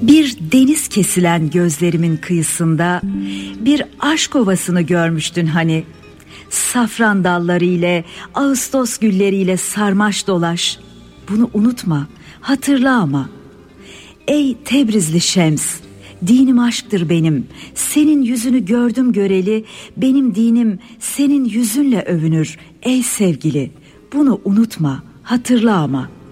Bir deniz kesilen gözlerimin kıyısında bir aşk ovasını görmüştün hani. Safran dalları ile, ağustos gülleriyle sarmaş dolaş. Bunu unutma, hatırla ama. Ey Tebrizli Şems, dinim aşktır benim. Senin yüzünü gördüm göreli, benim dinim senin yüzünle övünür ey sevgili. Bunu unutma, hatırla ama.